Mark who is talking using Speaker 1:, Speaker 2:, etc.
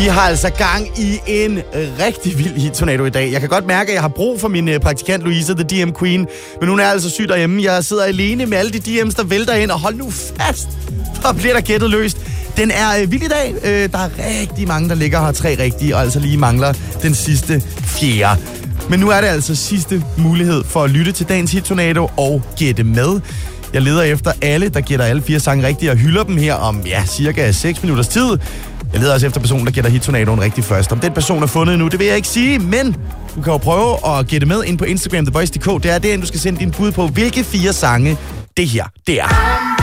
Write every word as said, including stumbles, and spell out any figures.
Speaker 1: Vi har altså gang i en rigtig vild hit-tornado i dag. Jeg kan godt mærke, at jeg har brug for min praktikant Louise, the D M Queen. Men hun er altså syg derhjemme. Jeg sidder alene med alle de D M's, der vælter ind. Og hold nu fast, for bliver der gættet løst. Den er øh, vild i dag. Øh, der er rigtig mange, der ligger her tre rigtige, og altså lige mangler den sidste fjerde. Men nu er det altså sidste mulighed for at lytte til dagens hit-tornado og gætte med. Jeg leder efter alle, der gætter alle fire sange rigtige, og hylder dem her om, ja, cirka seks minutters tid. Jeg leder også efter personen, der gætter hit-tornadoen rigtig først. Om den person er fundet nu, det vil jeg ikke sige, men du kan jo prøve at gætte med ind på Instagram, The Voice punktum d k. Det er derinde, du skal sende din bud på, hvilke fire sange det her, det er.